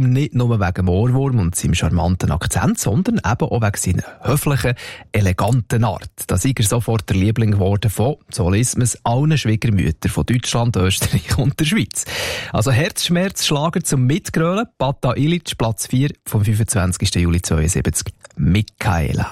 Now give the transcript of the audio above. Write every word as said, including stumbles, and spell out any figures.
darum nicht nur wegen dem Ohrwurm und seinem charmanten Akzent, sondern eben auch wegen seiner höflichen, eleganten Art. Da sei er sofort der Liebling geworden von, so liest man es, allen Schwiegermüttern von Deutschland, Österreich und der Schweiz. Also Herzschmerzschlager zum Mitgrölen, Bata Illich, Platz vier vom fünfundzwanzigsten Juli zweiundsiebzig, Michaela.